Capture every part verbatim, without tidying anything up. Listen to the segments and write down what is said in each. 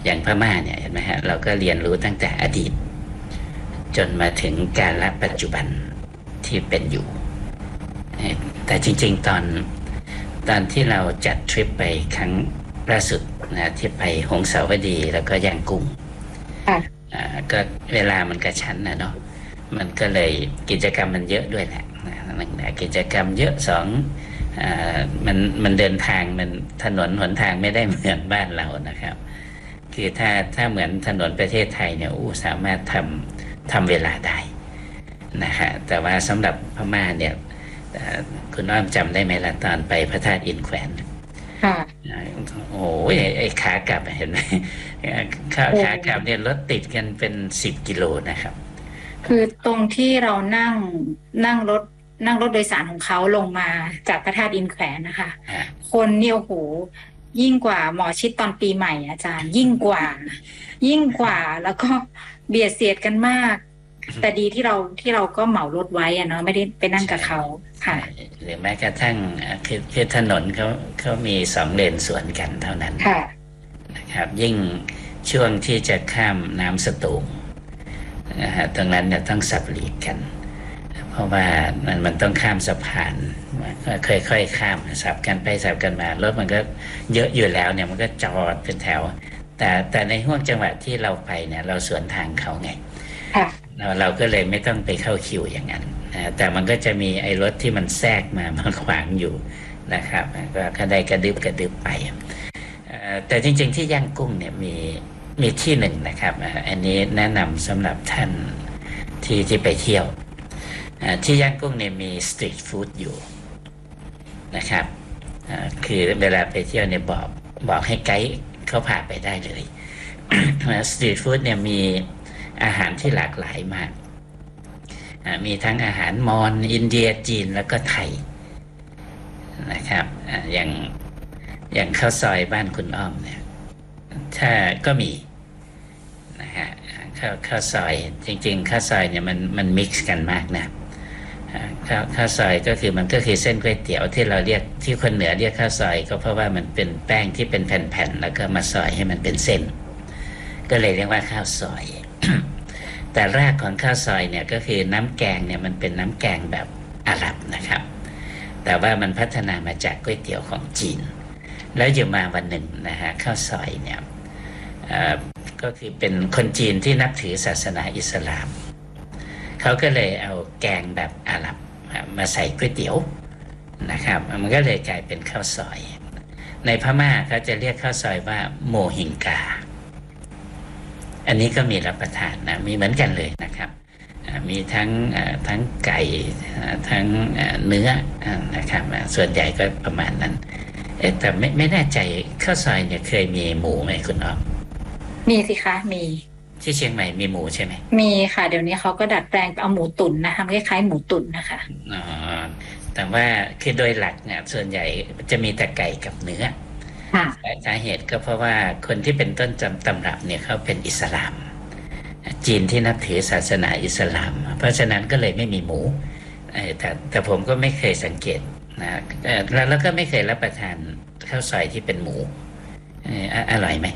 อย่างพม่าเนี่ยเห็นไหมฮะเราก็เรียนรู้ตั้งแต่อดีตจนมาถึงกาลปัจจุบันที่เป็นอยู่แต่จริงๆตอนตอนที่เราจัดทริปไปครั้งล่าสุดนะที่ไปหงสาวดีแล้วก็ย่างกุ้งก็เวลามันกระชั้นนะเนาะมันก็เลยกิจกรรมมันเยอะด้วยแหละนะกิจกรรมเยอะสองอ่ามันมันเดินทางมันถนนหนทางไม่ได้เหมือนบ้านเรานะครับคือถ้าถ้าเหมือนถนนประเทศไทยเนี่ยอู้สามารถทำทำเวลาได้นะฮะแต่ว่าสำหรับพม่าเนี่ยคุณอ้อมจำได้ไหมล่ะตอนไปพระธาตุอินแขวนค่ะโอ้ยไอ้ขากลับเห็นไหมขาขากลับเนี่ยรถติดกันเป็นสิบกิโลนะครับคือตรงที่เรานั่งนั่งรถนั่งรถโดยสารของเขาลงมาจากพระธาตุอินแขวนนะคะคนเนี่ยโอ้โหยิ่งกว่าหมอชิดตอนปีใหม่อาจารย์ยิ่งกว่ายิ่งกว่าแล้วก็เบียดเสียดกันมากแต่ดีที่เราที่เราก็เหมารถไว้อะเนาะไม่ได้ไปนั่งกับเขาค่ะหรือแม้กระทั่งคือคือถนนเขาเขามีสองเลนสวนกันเท่านั้นนะครับยิ่งช่วงที่จะข้ามน้ำสตูงนะฮะตรงนั้นเนี่ยต้องสับหลีกกันเพราะว่ามันมันต้องข้ามสะพานค่อยๆข้ามสับกันไปสับกันมารถมันก็เยอะอยู่แล้วเนี่ยมันก็จอดเป็นแถวแต่แต่ในห่วงจังหวะที่เราไปเนี่ยเราสวนทางเขาไงเราเราก็เลยไม่ต้องไปเข้าคิวอย่างนั้นนะแต่มันก็จะมีไอ้รถที่มันแทรกมามาขวางอยู่นะครับก็กระไดกระดึบกระดึบไปแต่จริงๆที่ย่างกุ้งเนี่ยมีมีที่หนึ่งนะครับอันนี้แนะนำสำหรับท่านที่ที่ไปเที่ยวที่ย่างกุ้งเนี่ยมีสตรีทฟู้ดอยู่นะครับคือเวลาไปเที่ยวเนี่ยบอกบอกให้ไกด์เขาพาไปได้เลยสตรีทฟู้ดเนี่ยมีอาหารที่หลากหลายมากมีทั้งอาหารมอญอินเดียจีนแล้วก็ไทยนะครับอย่างอย่างข้าวซอยบ้านคุณอ้อมเนี่ยถ้าก็มีนะฮะข้าวข้าวซอยจริงๆข้าวซอยเนี่ยมันมันมิกซ์กันมากนะข้าวข้าวซอยก็คือมันก็คือเส้นก๋วยเตี๋ยวที่เราเรียกที่คนเหนือเรียกข้าวซอยก็เพราะว่ามันเป็นแป้งที่เป็นแผ่นๆแล้วก็มาซอยให้มันเป็นเส้นก็เลยเรียกว่าข้าวซอย แต่รากของข้าวซอยเนี่ยก็คือน้ำแกงเนี่ยมันเป็นน้ำแกงแบบอาหรับนะครับแต่ว่ามันพัฒนามาจากก๋วยเตี๋ยวของจีนแล้วอยู่มาวันหนึ่งนะฮะข้าวซอยเนี่ยก็คือเป็นคนจีนที่นับถือศาสนาอิสลามเขาก็เลยเอาแกงแบบอาหรับมาใส่ก๋วยเตี๋ยวนะครับมันก็เลยกลายเป็นข้าวซอยในพม่าเขาจะเรียกข้าวซอยว่าโมหิงกาอันนี้ก็มีรับประทานนะมีเหมือนกันเลยนะครับมีทั้งทั้งไก่ทั้งเนื้อนะครับส่วนใหญ่ก็ประมาณนั้นแต่ไม่ไม่แน่ใจข้าวซอยเนี่ยเคยมีหมูไหมคุณอ้อมมีสิคะมีที่เชียงใหม่มีหมูใช่ไหมมีค่ะเดี๋ยวนี้เขาก็ดัดแปลงเอาหมูตุ๋นนะคะคล้ายๆหมูตุ๋นนะคะอ๋อแต่ว่าคือโดยหลักเนี่ยส่วนใหญ่จะมีแต่ไก่กับเนื้อสาเหตุก็เพราะว่าคนที่เป็นต้นตำรับเนี่ยเขาเป็นอิสลามจีนที่นับถือศาสนาอิสลามเพราะฉะนั้นก็เลยไม่มีหมูแต่แต่ผมก็ไม่เคยสังเกตนะแล้วแล้วก็ไม่เคยรับประทานข้าวซอยที่เป็นหมูอร่อยไหม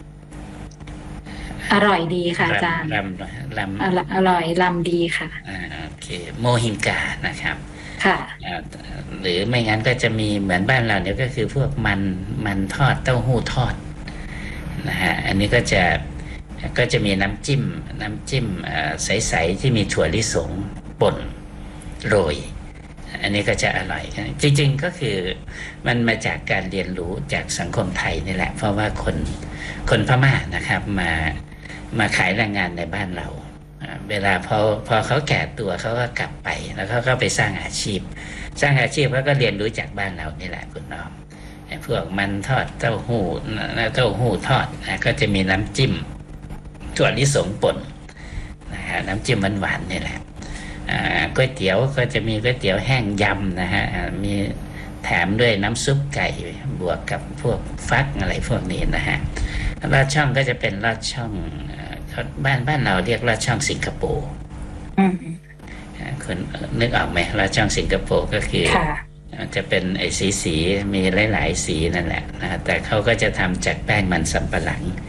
อร่อยดีค่ะอาจารย์ลำลำอร่อยลำดีค่ะอ่าโอเคโมหิงกานะครับค่ะหรือไม่งั้นก็จะมีเหมือนบ้านเราเนี่ยก็คือพวกมันมันทอดเต้าหู้ทอดนะฮะอันนี้ก็จะก็จะมีน้ำจิ้มน้ำจิ้มใสๆที่มีถั่วลิสงป่นโรยอันนี้ก็จะอร่อยจริงๆก็คือมันมาจากการเรียนรู้จากสังคมไทยนี่แหละเพราะว่าคนคนพม่านะครับมามาขายแรงงานในบ้านเราเวลาพอพอเขาแก่ตัวเขาก็กลับไปแล้วเขาก็ไปสร้างอาชีพสร้างอาชีพเขาก็เรียนรู้จากบ้านเรานี่แหละคุณน้องพวกมันทอดเต้าหู้เต้าหู้ทอดก็จะมีน้ำจิ้มถั่วลิสงป่นนะฮะน้ำจิ้มหวานๆนี่แหละก๋วยเตี๋ยวก็จะมีก๋วยเตี๋ยวแห้งยำนะฮะมีแถมด้วยน้ำซุปไก่บวกกับพวกฟักอะไรพวกนี้นะฮะลอดช่องก็จะเป็นลอดช่องบ้านบ้านเราเรียกลอดช่องสิงคโปร์คุณนึกออกไหมลอดช่องสิงคโปร์ก็คือจะเป็นไอ้สีสีมีหลายๆสีนั่นแหละนะแต่เขาก็จะทำจากแป้งมันสำปะหลัง